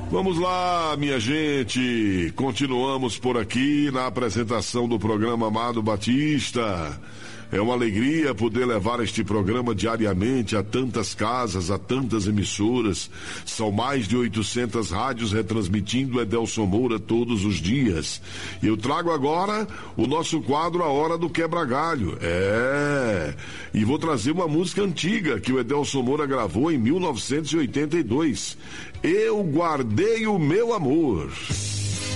Vamos lá, minha gente. Continuamos por aqui na apresentação do programa Amado Batista. É uma alegria poder levar este programa diariamente a tantas casas, a tantas emissoras. São mais de 800 rádios retransmitindo Edelson Moura todos os dias. Eu trago agora o nosso quadro A Hora do Quebra-Galho. E vou trazer uma música antiga que o Edelson Moura gravou em 1982. Eu Guardei o Meu Amor.